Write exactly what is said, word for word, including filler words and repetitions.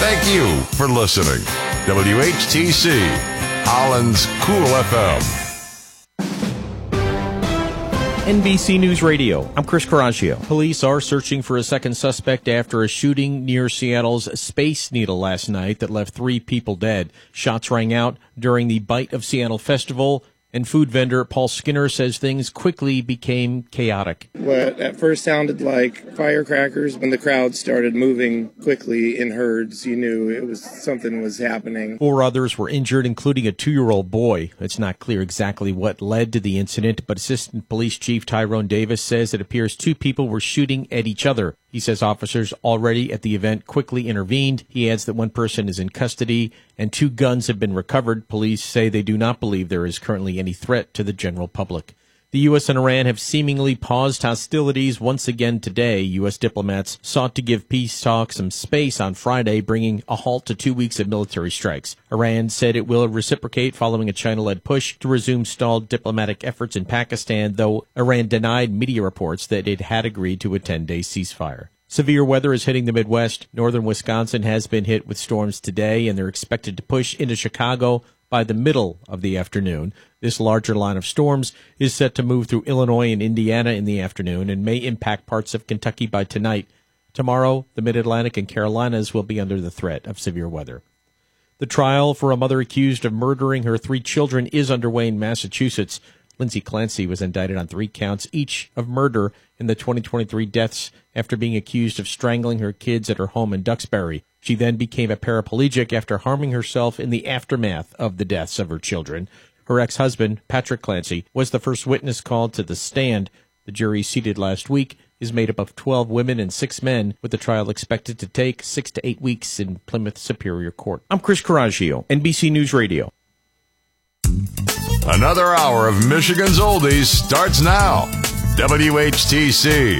Thank you for listening. W H T C, Holland's Cool F M. N B C News Radio, I'm Chris Coraggio. Police are searching for a second suspect after a shooting near Seattle's Space Needle last night that left three people dead. Shots rang out during the Bite of Seattle Festival, and food vendor Paul Skinner says things quickly became chaotic. What at first sounded like firecrackers, when the crowd started moving quickly in herds, you knew it was something was happening. Four others were injured, including a two-year-old boy. It's not clear exactly what led to the incident, but Assistant Police Chief Tyrone Davis says it appears two people were shooting at each other. He says officers already at the event quickly intervened. He adds that one person is in custody and two guns have been recovered. Police say they do not believe there is currently any threat to the general public. The U S and Iran have seemingly paused hostilities once again today. U S diplomats sought to give peace talks some space on Friday, bringing a halt to two weeks of military strikes. Iran said it will reciprocate following a China-led push to resume stalled diplomatic efforts in Pakistan, though Iran denied media reports that it had agreed to a ten-day ceasefire. Severe weather is hitting the Midwest. Northern Wisconsin has been hit with storms today, and they're expected to push into Chicago by the middle of the afternoon. This larger line of storms is set to move through Illinois and Indiana in the afternoon and may impact parts of Kentucky by tonight. Tomorrow, the Mid-Atlantic and Carolinas will be under the threat of severe weather. The trial for a mother accused of murdering her three children is underway in Massachusetts. Lindsay Clancy was indicted on three counts, each of murder, in the twenty twenty-three deaths after being accused of strangling her kids at her home in Duxbury. She then became a paraplegic after harming herself in the aftermath of the deaths of her children. Her ex-husband, Patrick Clancy, was the first witness called to the stand. The jury seated last week is made up of twelve women and six men, with the trial expected to take six to eight weeks in Plymouth Superior Court. I'm Chris Coraggio, N B C News Radio. Another hour of Michigan's Oldies starts now. W H T C.